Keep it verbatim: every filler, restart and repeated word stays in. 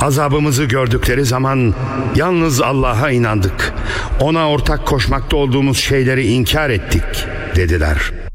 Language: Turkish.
Azabımızı gördükleri zaman yalnız Allah'a inandık, ona ortak koşmakta olduğumuz şeyleri inkar ettik dediler.